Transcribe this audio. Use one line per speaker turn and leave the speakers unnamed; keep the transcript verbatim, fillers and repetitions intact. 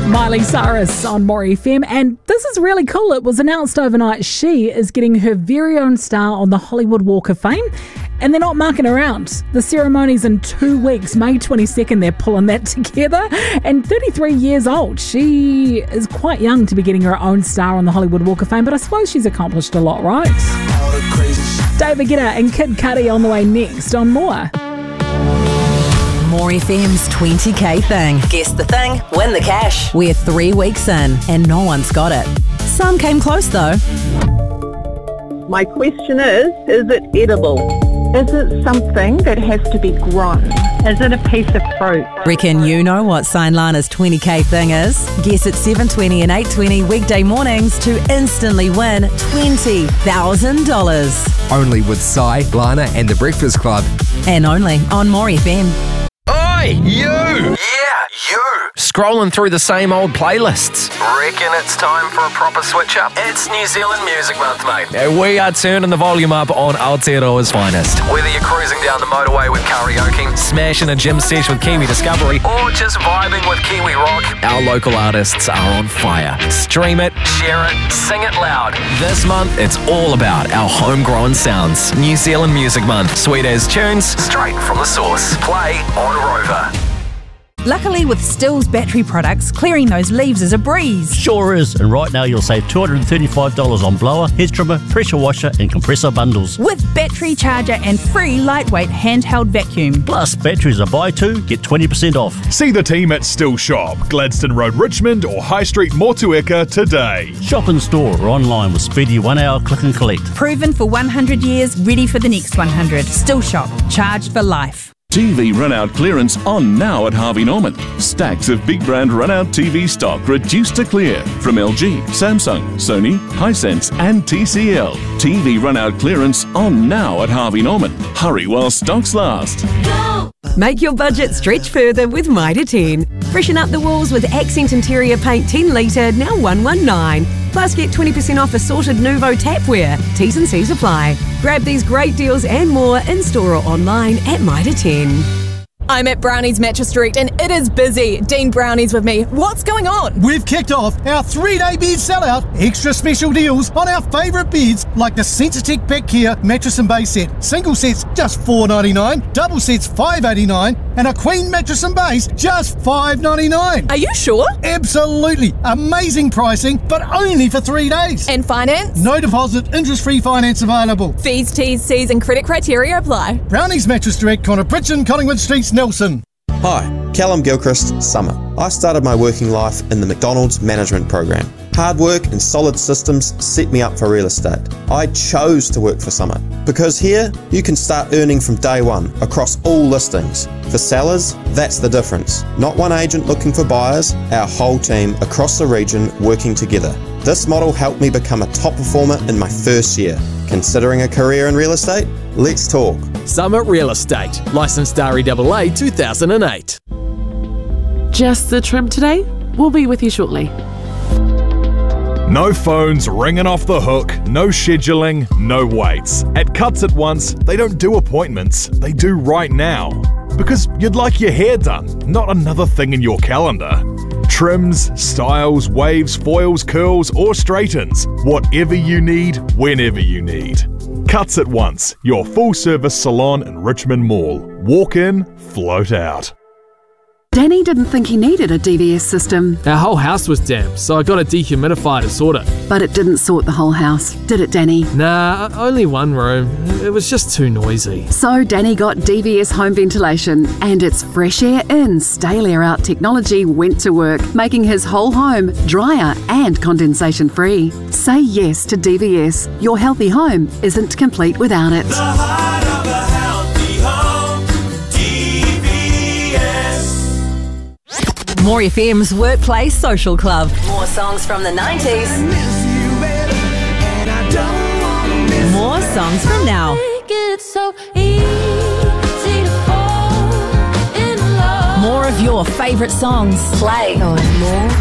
Miley Cyrus on More F M, and this is really cool. It was announced overnight she is getting her very own star on the Hollywood Walk of Fame, and they're not mucking around. The ceremony's in two weeks, May twenty-second, they're pulling that together, and thirty-three years old. She is quite young to be getting her own star on the Hollywood Walk of Fame, but I suppose she's accomplished a lot, right? David Guetta and Kid Cudi on the way next on More.
More F M's twenty K thing. Guess the thing, win the cash. We're three weeks in and no one's got it. Some came close though.
My question is, is it edible? Is it something that has to be grown? Is it a piece of fruit?
Reckon you know what Sign Lana's twenty K thing is? Guess at seven twenty and eight twenty weekday mornings to instantly win twenty thousand dollars.
Only with Sai, Lana and The Breakfast Club.
And only on More F M.
Oi, you! Yeah, you! Scrolling through the same old playlists. Reckon it's time for a proper switch up? It's New Zealand Music Month, mate. And we are turning the volume up on Aotearoa's finest. Whether you're cruising down the motorway with karaoke, smashing a gym sesh with Kiwi Discovery, or just vibing with Kiwi Rock, our local artists are on fire. Stream it, share it, sing it loud. This month, it's all about our homegrown sounds. New Zealand Music Month. Sweet as tunes, straight from the source. Play on Rover.
Luckily, with Stills battery products, clearing those leaves is a breeze.
Sure is, and right now you'll save two hundred thirty-five dollars on blower, hedge trimmer, pressure washer and compressor bundles.
With battery charger and free lightweight handheld vacuum.
Plus, batteries are buy two, get twenty percent off.
See the team at Still Shop, Gladstone Road, Richmond or High Street, Motueka today.
Shop in store or online with speedy one hour click and collect.
Proven for one hundred years, ready for the next one hundred. Still Shop, charged for life.
T V run-out clearance on now at Harvey Norman. Stacks of big brand run-out T V stock reduced to clear from L G, Samsung, Sony, Hisense and T C L. T V run-out clearance on now at Harvey Norman. Hurry while stocks last.
Go! Make your budget stretch further with Mitre ten. Freshen up the walls with Accent Interior Paint ten litre, now one nineteen. Plus get twenty percent off assorted Nuvo tapware. T's and C's apply. Grab these great deals and more in-store or online at Mitre ten.
I'm at Brownies Mattress Direct and it is busy. Dean Brownies with me. What's going on?
We've kicked off our three-day bed sellout. Extra special deals on our favourite beds like the Sensitech Pet mattress and base set. Single sets just four ninety-nine, double sets five eighty-nine, and a queen mattress and base just five ninety-nine.
Are you sure?
Absolutely. Amazing pricing, but only for three days.
And finance?
No deposit, interest-free finance available.
Fees, T's, C's and credit criteria apply.
Brownies Mattress Direct, Connor Bridgen, Collingwood Street, Nelson.
Hi, Callum Gilchrist, Summit. I started my working life in the McDonald's management program. Hard work and solid systems set me up for real estate. I chose to work for Summit because here you can start earning from day one across all listings. For sellers, that's the difference. Not one agent looking for buyers, our whole team across the region working together. This model helped me become a top performer in my first year. Considering a career in real estate? Let's talk.
Summit Real Estate, licensed R E A A two thousand eight.
Just the trim today? We'll be with you shortly.
No phones ringing off the hook, no scheduling, no waits. At Cuts at Once, they don't do appointments, they do right now. Because you'd like your hair done, not another thing in your calendar. Trims, styles, waves, foils, curls or straightens. Whatever you need, whenever you need. Cuts at Once, your full-service salon in Richmond Mall. Walk in, float out.
Danny didn't think he needed a D V S system.
Our whole house was damp, so I got a dehumidifier to sort it.
But it didn't sort the whole house, did it, Danny?
Nah, only one room. It was just too noisy.
So Danny got D V S Home Ventilation, and its fresh air in, stale air out technology went to work, making his whole home drier and condensation free. Say yes to D V S. Your healthy home isn't complete without it.
The heart of a healthy home, D V S.
More F M's Workplace Social Club. More songs from the nineties. More songs from now. More of your favourite songs. Play. More